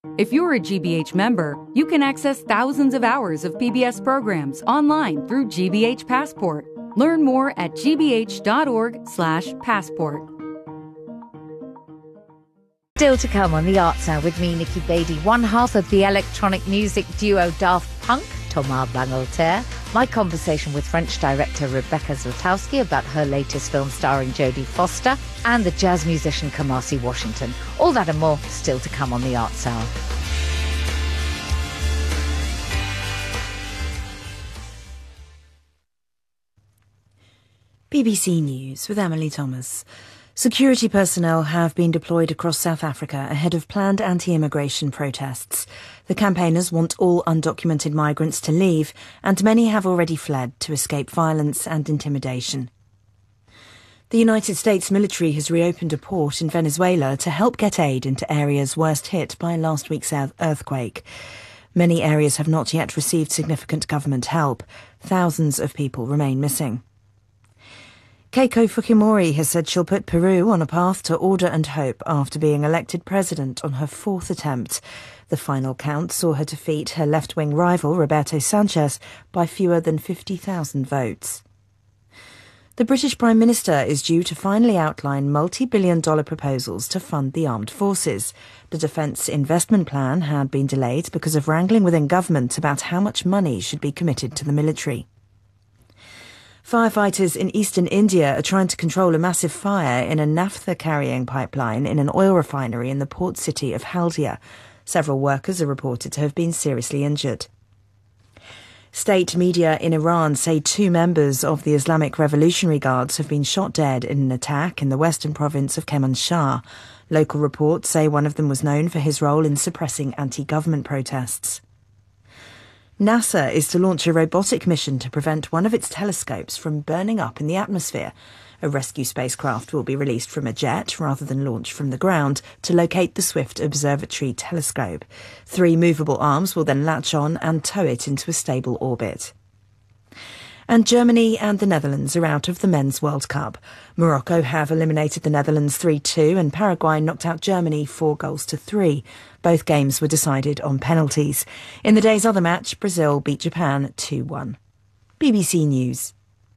If you're a GBH member, you can access thousands of hours of PBS programs online through GBH Passport. Learn more at gbh.org/passport. Still to come on The Arts Hour with me, Nikki Beattie, one half of the electronic music duo Daft Punk, Thomas Bangalter, my conversation with French director Rebecca Zlotowski about her latest film starring Jodie Foster, and the jazz musician Kamasi Washington. All that and more still to come on The Arts Hour. BBC News with Emily Thomas. Security personnel have been deployed across South Africa ahead of planned anti-immigration protests. The campaigners want all undocumented migrants to leave, and many have already fled to escape violence and intimidation. The United States military has reopened a port in Venezuela to help get aid into areas worst hit by last week's earthquake. Many areas have not yet received significant government help. Thousands of people remain missing. Keiko Fujimori has said she'll put Peru on a path to order and hope after being elected president on her fourth attempt. The final count saw her defeat her left-wing rival, Roberto Sanchez, by fewer than 50,000 votes. The British Prime Minister is due to finally outline multi-billion-dollar proposals to fund the armed forces. The Defence Investment Plan had been delayed because of wrangling within government about how much money should be committed to the military. Firefighters in eastern India are trying to control a massive fire in a naphtha carrying pipeline in an oil refinery in the port city of Haldia. Several workers are reported to have been seriously injured. State media in Iran say 2 members of the Islamic Revolutionary Guards have been shot dead in an attack in the western province of Kermanshah. Local reports say one of them was known for his role in suppressing anti-government protests. NASA is to launch a robotic mission to prevent one of its telescopes from burning up in the atmosphere. A rescue spacecraft will be released from a jet rather than launched from the ground to locate the Swift Observatory telescope. 3 movable arms will then latch on and tow it into a stable orbit. And Germany and the Netherlands are out of the Men's World Cup. Morocco have eliminated the Netherlands 3-2 and Paraguay knocked out Germany 4-3. Both games were decided on penalties. In the day's other match, Brazil beat Japan 2-1. BBC News.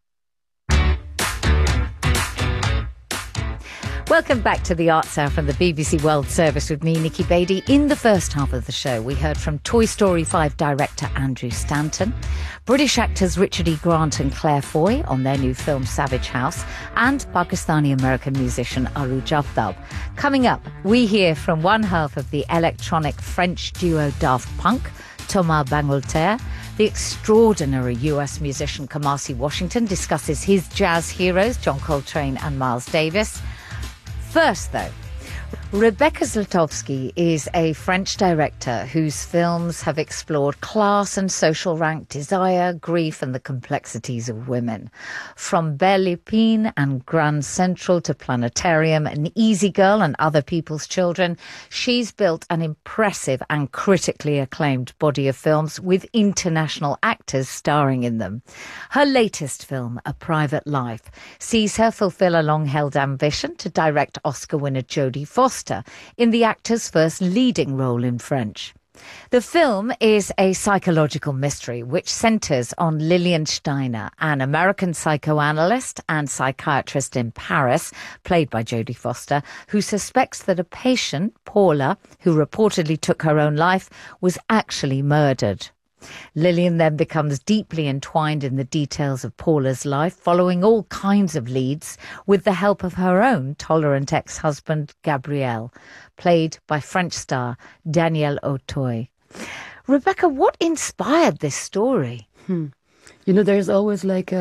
Welcome back to the Arts Hour from the BBC World Service with me, Nikki Beattie. In the first half of the show, we heard from Toy Story 5 director Andrew Stanton, British actors Richard E. Grant and Claire Foy on their new film Savage House, and Pakistani-American musician Aruj Aftab. Coming up, we hear from one half of the electronic French duo Daft Punk, Thomas Bangalter. The extraordinary US musician Kamasi Washington discusses his jazz heroes, John Coltrane and Miles Davis. First, though, Rebecca Zlotowski is a French director whose films have explored class and social rank, desire, grief and the complexities of women. From Belle Épine and Grand Central to Planetarium and Easy Girl and Other People's Children, she's built an impressive and critically acclaimed body of films with international actors starring in them. Her latest film, A Private Life, sees her fulfill a long-held ambition to direct Oscar winner Jodie Foster in the actor's first leading role in French. The film is a psychological mystery which centres on Lillian Steiner, an American psychoanalyst and psychiatrist in Paris, played by Jodie Foster, who suspects that a patient, Paula, who reportedly took her own life, was actually murdered. Lillian then becomes deeply entwined in the details of Paula's life, following all kinds of leads with the help of her own tolerant ex-husband, Gabriel, played by French star Daniel Auteuil. Rebecca, what inspired this story? You know, there's always like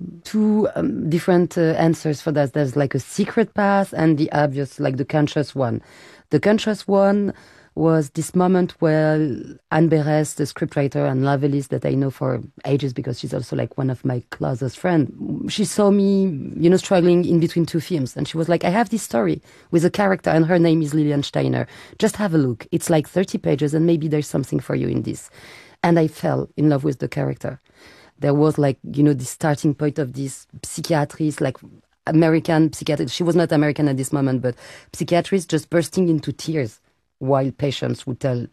2 different answers for that. There's like a secret path and the obvious, like the conscious one. The conscious one was this moment where Anne Berès, the scriptwriter and novelist that I know for ages because she's also like one of my closest friends, she saw me, you know, struggling in between 2 films. And she was like, I have this story with a character and her name is Lillian Steiner. Just have a look. It's like 30 pages and maybe there's something for you in this. And I fell in love with the character. There was like, you know, the starting point of this psychiatrist, like American psychiatrist. She was not American at this moment, but psychiatrist just bursting into tears while patients would tell